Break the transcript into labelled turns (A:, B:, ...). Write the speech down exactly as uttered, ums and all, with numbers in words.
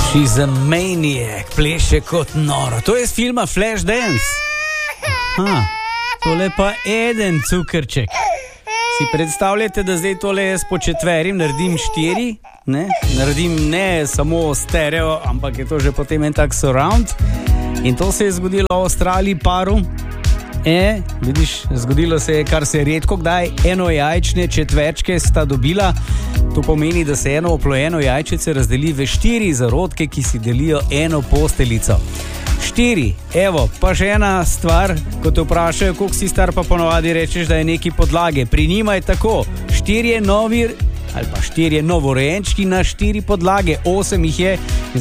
A: She's a maniac, pleše kot noro. To je iz filma Flashdance. Ha, tole pa eden cukrček. Si predstavljate, da zdaj tole jaz po četverim naredim štiri, ne? Naredim ne samo stereo, ampak je to že potem en tak surround. In to se je zgodilo v Avstraliji paru. E, vidiš, zgodilo se je, kar se redko kdaj, enojajčne četverčke sta dobila. To pomeni, da se eno oplojeno jajčice razdeli v štiri zarodke, ki si delijo eno posteljico. Štiri, evo, pa še ena stvar, ko te vprašajo, koliko si star, pa ponovadi rečeš, da je neki podlage. Pri njima je tako, štirje novi ali pa štirje novorojenčki na štiri podlage, osem jih je